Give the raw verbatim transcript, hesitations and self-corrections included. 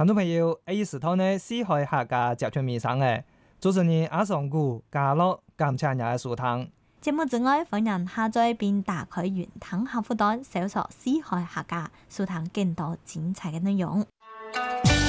聽眾朋友，呢一時段呢，四海客家集團面上嘅主持人阿尚古加樂感謝日嘅收聽。 節目之外，歡迎下載並打開雲端客戶端，搜索四海客家，收聽更多精彩嘅內容。